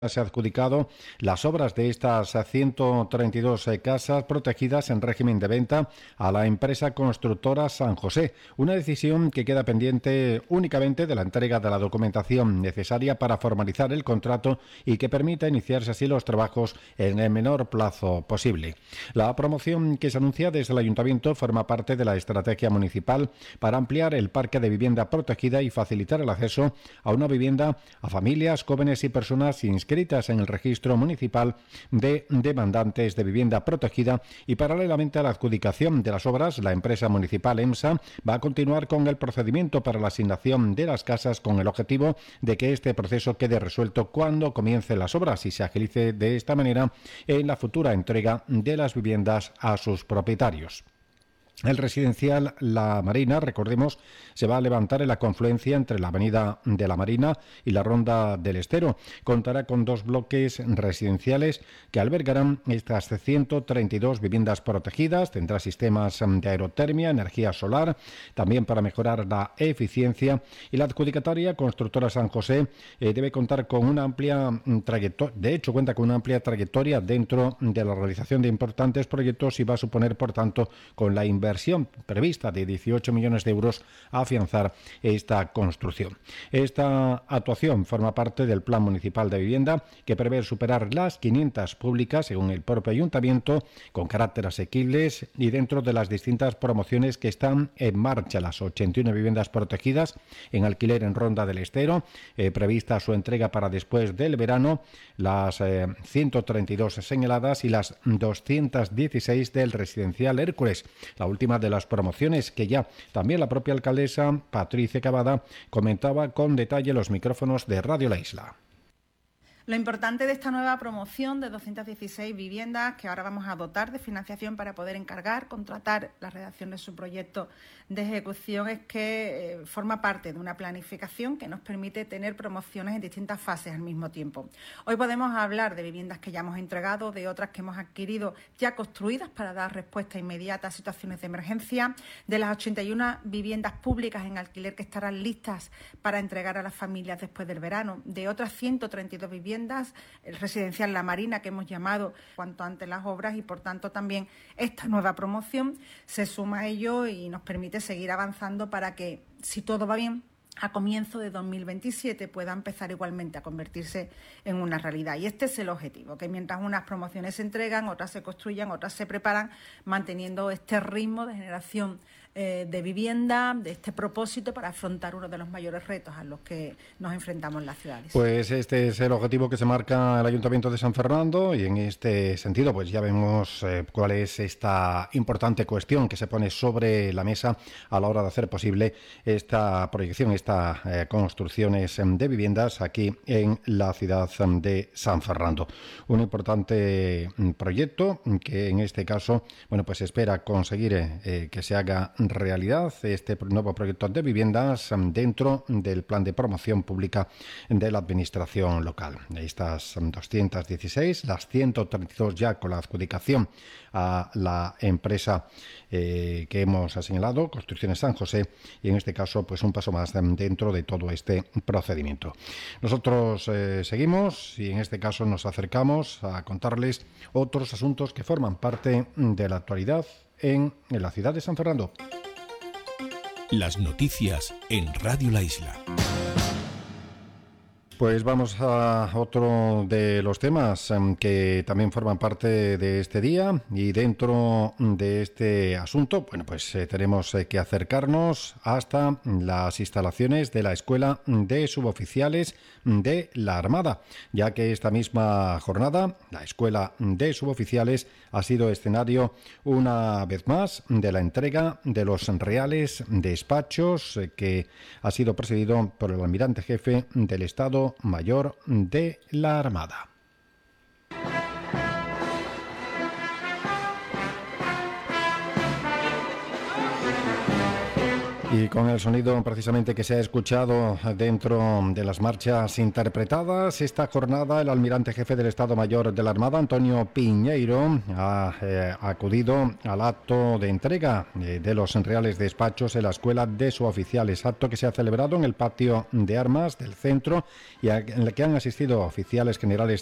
se ha adjudicado las obras de estas 132 casas protegidas en régimen de venta a la empresa constructora San José, una decisión que queda pendiente únicamente de la entrega de la documentación necesaria para formalizar el contrato y que permita iniciarse así los trabajos en el menor plazo posible. La promoción que se anuncia desde el Ayuntamiento forma parte de la estrategia municipal para ampliar el parque de vivienda protegida y facilitar el acceso a una vivienda a familias, jóvenes y personas inscritas en el registro municipal de demandantes de vivienda protegida, y paralelamente a la adjudicación de las obras, la empresa municipal EMSA va a continuar con el procedimiento para la asignación de las casas con el objetivo de que este proceso quede resuelto cuando comiencen las obras y se agilice de esta manera en la futura entrega de las viviendas a sus propietarios. El residencial La Marina, recordemos, se va a levantar en la confluencia entre la Avenida de la Marina y la Ronda del Estero. Contará con 2 bloques residenciales que albergarán estas 132 viviendas protegidas. Tendrá sistemas de aerotermia, energía solar, también para mejorar la eficiencia. Y la adjudicataria, Constructora San José, debe contar con una amplia trayectoria. De hecho, cuenta con una amplia trayectoria dentro de la realización de importantes proyectos y va a suponer, por tanto, con la inversión prevista de 18 millones de euros a afianzar esta construcción. Esta actuación forma parte del Plan Municipal de Vivienda, que prevé superar las 500 públicas, según el propio Ayuntamiento, con carácter asequibles y dentro de las distintas promociones que están en marcha. Las 81 viviendas protegidas en alquiler en Ronda del Estero, prevista su entrega para después del verano, las 132 señaladas y las 216 del residencial Hércules, la última de las promociones que ya también la propia alcaldesa Patricia Cavada comentaba con detalle los micrófonos de Radio La Isla. Lo importante de esta nueva promoción de 216 viviendas que ahora vamos a dotar de financiación para poder encargar, contratar la redacción de su proyecto de ejecución es que forma parte de una planificación que nos permite tener promociones en distintas fases al mismo tiempo. Hoy podemos hablar de viviendas que ya hemos entregado, de otras que hemos adquirido ya construidas para dar respuesta inmediata a situaciones de emergencia, de las 81 viviendas públicas en alquiler que estarán listas para entregar a las familias después del verano, de otras 132 viviendas, el residencial La Marina, que hemos llamado cuanto antes las obras, y por tanto también esta nueva promoción se suma a ello y nos permite seguir avanzando para que, si todo va bien, a comienzo de 2027 pueda empezar igualmente a convertirse en una realidad. Y este es el objetivo, que mientras unas promociones se entregan, otras se construyan, otras se preparan, manteniendo este ritmo de generación de vivienda, de este propósito para afrontar uno de los mayores retos a los que nos enfrentamos en las ciudades. Pues este es el objetivo que se marca el Ayuntamiento de San Fernando, y en este sentido pues ya vemos cuál es esta importante cuestión que se pone sobre la mesa a la hora de hacer posible esta proyección, estas construcciones de viviendas aquí en la ciudad de San Fernando. Un importante proyecto que en este caso, bueno, pues espera conseguir que se haga realidad este nuevo proyecto de viviendas dentro del plan de promoción pública de la administración local. Estas 216, las 132 ya con la adjudicación a la empresa que hemos señalado, Construcciones San José, y en este caso pues un paso más dentro de todo este procedimiento. Nosotros seguimos y en este caso nos acercamos a contarles otros asuntos que forman parte de la actualidad en la ciudad de San Fernando. Las noticias en Radio La Isla. Pues vamos a otro de los temas que también forman parte de este día, y dentro de este asunto, bueno, pues tenemos que acercarnos hasta las instalaciones de la Escuela de Suboficiales de la Armada, ya que esta misma jornada la Escuela de Suboficiales ha sido escenario una vez más de la entrega de los reales despachos que ha sido presidido por el almirante jefe del Estado Mayor de la Armada. Y con el sonido precisamente que se ha escuchado dentro de las marchas interpretadas, esta jornada el almirante jefe del Estado Mayor de la Armada, Antonio Piñeiro, ha acudido al acto de entrega de los reales despachos en la Escuela de Suboficiales, acto que se ha celebrado en el patio de armas del centro y en el que han asistido oficiales generales